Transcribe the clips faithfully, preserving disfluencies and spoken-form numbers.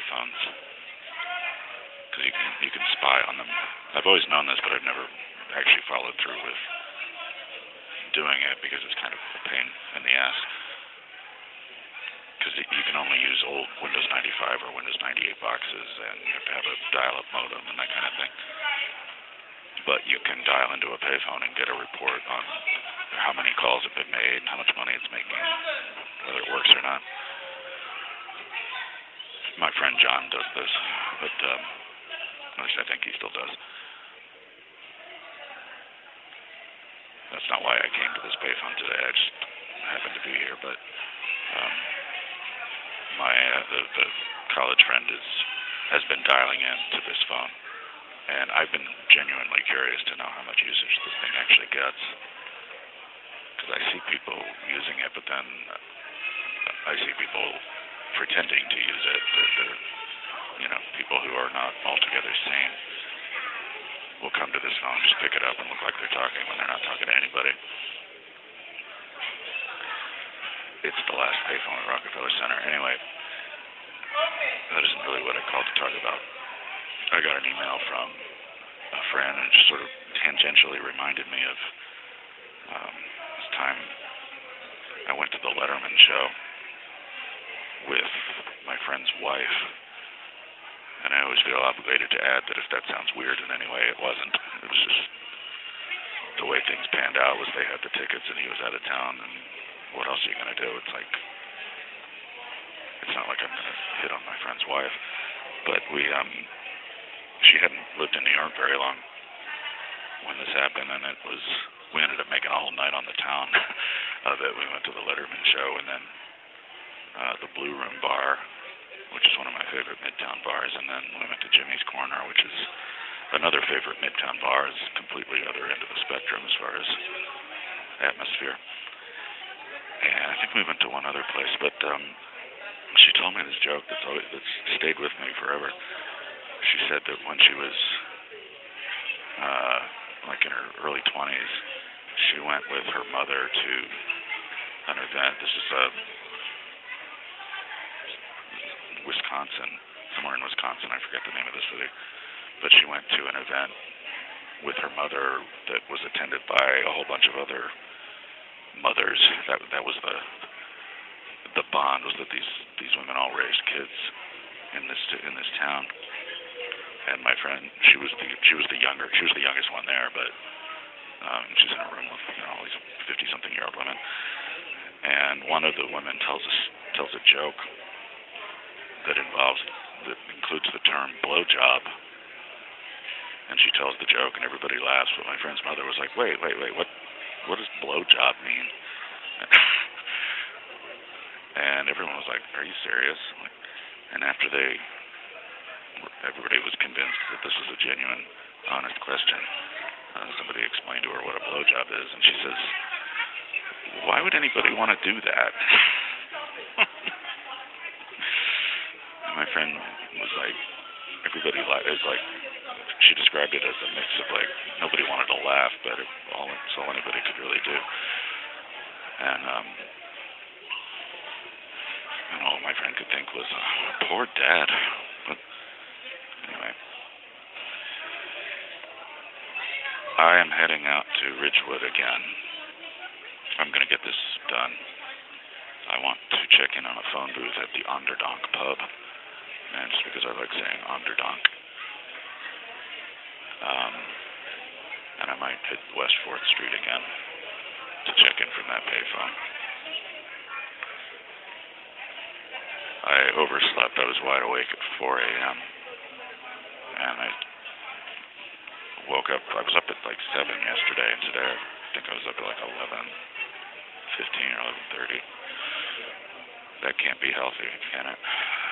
payphones because you can you can spy on them. I've always known this, but I've never actually followed through with doing it because it's kind of a pain in the ass. Because you can only use old Windows ninety-five or Windows ninety-eight boxes, and you have to have a dial-up modem and that kind of thing. But you can dial into a payphone and get a report on how many calls have been made, how much money it's making, whether it works or not. My friend John does this, but um, at least I think he still does. That's not why I came to this payphone today. I just happened to be here, but um, my uh, the, the college friend is has been dialing in to this phone, and I've been genuinely curious to know how much usage this thing actually gets. Because I see people using it, but then I see people pretending to use it. They're, they're, you know, people who are not altogether sane will come to this phone, just pick it up, and look like they're talking when they're not talking to anybody. It's the last payphone at Rockefeller Center. Anyway, that isn't really what I called to talk about. I got an email from a friend, and it just sort of tangentially reminded me of um, this time I went to the Letterman show with my friend's wife. And I always feel obligated to add that if that sounds weird in any way, it wasn't. It was just the way things panned out was they had the tickets and he was out of town, and what else are you going to do? It's like, it's not like I'm going to hit on my friend's wife. But we, um, she hadn't lived in New York very long when this happened, and it was, we ended up making a whole night on the town of it. We went to the Letterman show, and then uh, the Blue Room Bar, which is one of my favorite Midtown bars, and then we went to Jimmy's Corner, which is another favorite Midtown bar. It's completely other end of the spectrum as far as atmosphere. And I think we went to one other place, but um, she told me this joke that's always that's stayed with me forever. She said that when she was uh, like in her early twenties, she went with her mother to an event. This is a Wisconsin, somewhere in Wisconsin, I forget the name of the city, but she went to an event with her mother that was attended by a whole bunch of other mothers. That that was the the bond, was that these these women all raised kids in this in this town. And my friend, she was the she was the younger she was the youngest one there, but um, she's in a room with, you know, all these fifty something year old women. And one of the women tells us tells a joke that involves, that includes the term blowjob. And she tells the joke and everybody laughs, but my friend's mother was like, wait, wait, wait, what what does blowjob mean? And everyone was like, are you serious? And after they, everybody was convinced that this was a genuine, honest question, uh, somebody explained to her what a blowjob is, and she says, why would anybody want to do that? My friend was like, everybody is like, she described it as a mix of like, nobody wanted to laugh, but it, all, it's all anybody could really do. And, um, and all my friend could think was, oh, poor dad. But anyway, I am heading out to Ridgewood again. I'm going to get this done. I want to check in on a phone booth at the Onderdonk pub. And just because I like saying Onderdonk. Um, and I might hit West fourth Street again to check in from that payphone. I overslept. I was wide awake at four a.m. And I woke up, I was up at like seven yesterday, and today I think I was up at like eleven fifteen or eleven thirty. That can't be healthy, can it?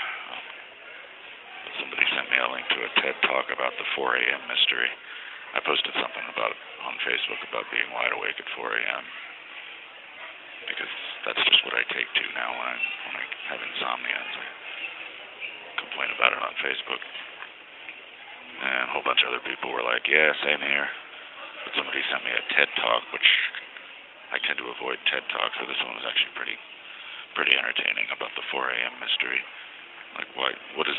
Somebody sent me a link to a TED Talk about the four a.m. mystery. I posted something about on Facebook about being wide awake at four a.m. because that's just what I take to now when I when I have insomnia. So I complain about it on Facebook, and a whole bunch of other people were like, "Yeah, same here." But somebody sent me a TED Talk, which I tend to avoid TED Talks, so this one was actually pretty pretty entertaining about the four a.m. mystery. Like, why? What is